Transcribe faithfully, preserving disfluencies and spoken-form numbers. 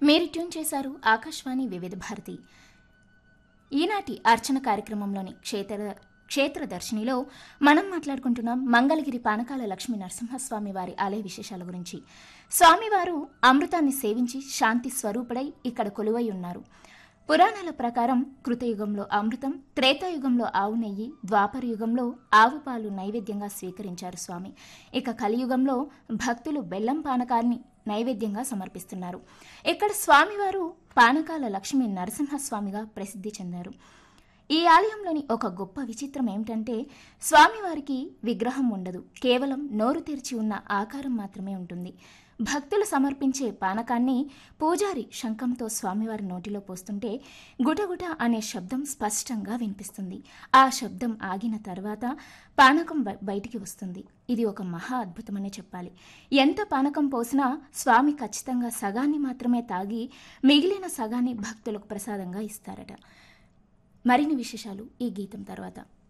మీరు ట్యూన్ చేశారు ఆకాశవాణి వివిధ భారతి. ఈనాటి అర్చన కార్యక్రమంలోని క్షేత్ర క్షేత్రదర్శినిలో మనం మాట్లాడుకుంటున్నాం మంగళగిరి పానకాల లక్ష్మీ నరసింహస్వామి వారి ఆలయ విశేషాల గురించి. స్వామివారు అమృతాన్ని సేవించి శాంతి స్వరూపుడై ఇక్కడ కొలువై ఉన్నారు. పురాణాల ప్రకారం కృతయుగంలో అమృతం, త్రేతాయుగంలో ఆవు నెయ్యి, ద్వాపర యుగంలో ఆవు పాలు నైవేద్యంగా స్వీకరించారు స్వామి. ఇక కలియుగంలో భక్తులు బెల్లం పానకాన్ని నైవేద్యంగా సమర్పిస్తున్నారు. ఇక్కడ స్వామివారు పానకాల లక్ష్మీ నరసింహస్వామిగా ప్రసిద్ధి చెందారు. ఈ ఆలయంలోని ఒక గొప్ప విచిత్రం ఏమిటంటే స్వామివారికి విగ్రహం ఉండదు, కేవలం నోరు తెరిచి ఉన్న ఆకారం మాత్రమే ఉంటుంది. భక్తులు సమర్పించే పానకాన్ని పూజారి శంఖంతో స్వామివారి నోటిలో పోస్తుంటే గుటగుట అనే శబ్దం స్పష్టంగా వినిపిస్తుంది. ఆ శబ్దం ఆగిన తర్వాత పానకం బయటికి వస్తుంది. ఇది ఒక మహా అద్భుతమనే చెప్పాలి. ఎంత పానకం పోసినా స్వామి ఖచ్చితంగా సగాన్ని మాత్రమే తాగి మిగిలిన సగాన్ని భక్తులకు ప్రసాదంగా ఇస్తారట. మరిన్ని విశేషాలు ఈ గీతం తర్వాత.